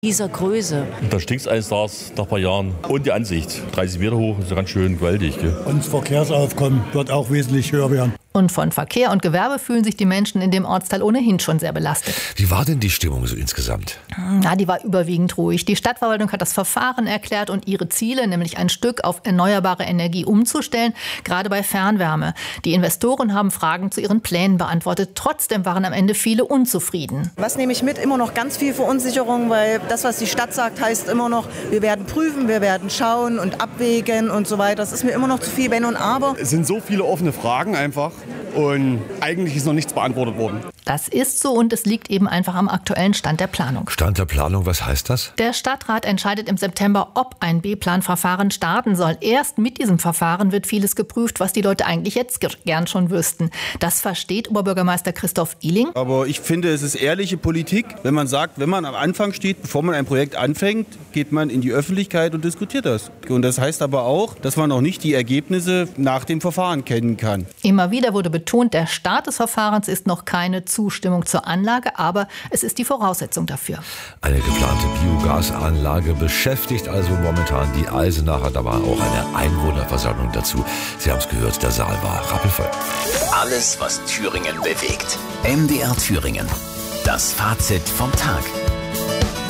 dieser Größe. Da stinkt es eines Tages nach ein paar Jahren. Und die Ansicht, 30 Meter hoch, ist ja ganz schön gewaltig. Gell? Und das Verkehrsaufkommen wird auch wesentlich höher werden. Und von Verkehr und Gewerbe fühlen sich die Menschen in dem Ortsteil ohnehin schon sehr belastet. Wie war denn die Stimmung so insgesamt? Na, die war überwiegend ruhig. Die Stadtverwaltung hat das Verfahren erklärt und ihre Ziele, nämlich ein Stück auf erneuerbare Energie umzustellen, gerade bei Fernwärme. Die Investoren haben Fragen zu ihren Plänen beantwortet. Trotzdem waren am Ende viele unzufrieden. Was nehme ich mit? Immer noch ganz viel Verunsicherung, weil das, was die Stadt sagt, heißt immer noch, wir werden prüfen, wir werden schauen und abwägen und so weiter. Das ist mir immer noch zu viel Wenn und Aber. Es sind so viele offene Fragen einfach. Und eigentlich ist noch nichts beantwortet worden. Das ist so und es liegt eben einfach am aktuellen Stand der Planung. Stand der Planung, was heißt das? Der Stadtrat entscheidet im September, ob ein B-Plan-Verfahren starten soll. Erst mit diesem Verfahren wird vieles geprüft, was die Leute eigentlich jetzt gern schon wüssten. Das versteht Oberbürgermeister Christoph Ihling. Aber ich finde, es ist ehrliche Politik, wenn man sagt, wenn man am Anfang steht, bevor man ein Projekt anfängt, geht man in die Öffentlichkeit und diskutiert das. Und das heißt aber auch, dass man noch nicht die Ergebnisse nach dem Verfahren kennen kann. Immer wieder wurde betont, der Start des Verfahrens ist noch keine Zustimmung zur Anlage, aber es ist die Voraussetzung dafür. Eine geplante Biogasanlage beschäftigt also momentan die Eisenacher. Da war auch eine Einwohnerversammlung dazu. Sie haben es gehört, der Saal war rappelvoll. Alles, was Thüringen bewegt. MDR Thüringen. Das Fazit vom Tag.